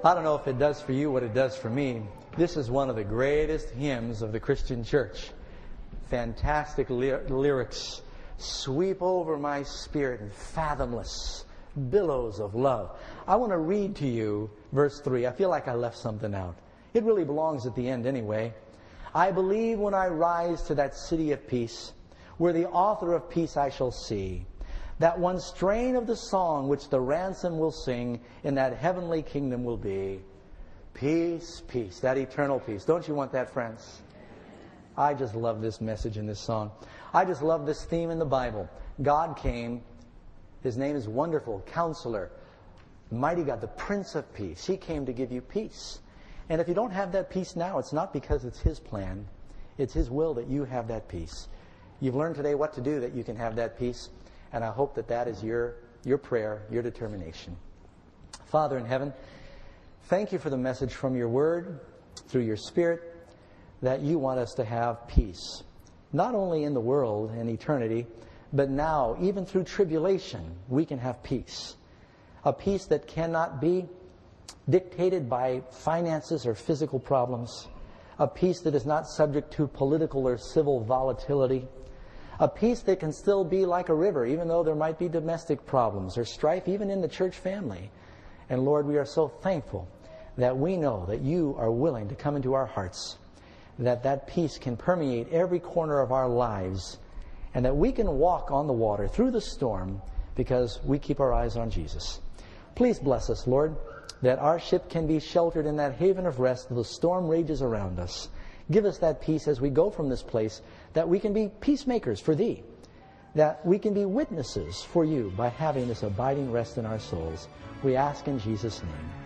I don't know if it does for you what it does for me. This is one of the greatest hymns of the Christian church. Fantastic lyrics sweep over my spirit in fathomless billows of love. I want to read to you verse 3. I feel like I left something out. It really belongs at the end anyway. I believe when I rise to that city of peace, where the author of peace I shall see, that one strain of the song which the ransom will sing in that heavenly kingdom will be peace, peace, that eternal peace. Don't you want that, friends? I just love this message in this song. I just love this theme in the Bible. God came. His name is Wonderful Counselor, Mighty God, the Prince of Peace. He came to give you peace. And if you don't have that peace now, it's not because it's His plan. It's His will that you have that peace. You've learned today what to do that you can have that peace. And I hope that that is your prayer, your determination. Father in heaven, thank you for the message from your word, through your Spirit, that you want us to have peace. Not only in the world and eternity, but now, even through tribulation, we can have peace. A peace that cannot be dictated by finances or physical problems. A peace that is not subject to political or civil volatility. A peace that can still be like a river, even though there might be domestic problems or strife, even in the church family. And Lord, we are so thankful that we know that you are willing to come into our hearts, that that peace can permeate every corner of our lives, and that we can walk on the water through the storm because we keep our eyes on Jesus. Please bless us, Lord, that our ship can be sheltered in that haven of rest as the storm rages around us. Give us that peace as we go from this place, that we can be peacemakers for Thee, that we can be witnesses for You by having this abiding rest in our souls. We ask in Jesus' name.